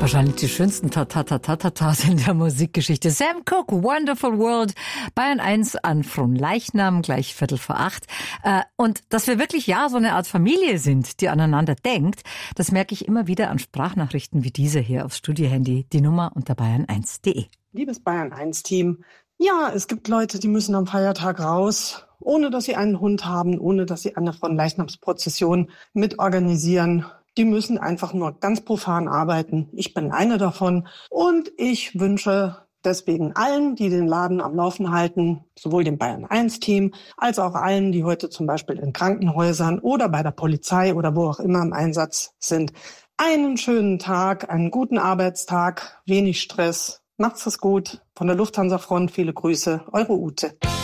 Wahrscheinlich die schönsten Ta-ta-ta-ta-ta-tas in der Musikgeschichte. Sam Cooke, Wonderful World, Bayern 1 an Fronleichnam, gleich 7:45. Und dass wir wirklich so eine Art Familie sind, die aneinander denkt, das merke ich immer wieder an Sprachnachrichten wie diese hier aufs Studiohandy. Die Nummer unter bayern1.de. Liebes Bayern-1-Team, ja, es gibt Leute, die müssen am Feiertag raus, ohne dass sie einen Hund haben, ohne dass sie eine Fronleichnamsprozession mitorganisieren. Die müssen einfach nur ganz profan arbeiten. Ich bin eine davon und ich wünsche deswegen allen, die den Laden am Laufen halten, sowohl dem Bayern-1-Team als auch allen, die heute zum Beispiel in Krankenhäusern oder bei der Polizei oder wo auch immer im Einsatz sind, einen schönen Tag, einen guten Arbeitstag, wenig Stress. Macht's es gut. Von der Lufthansa-Front viele Grüße. Eure Ute.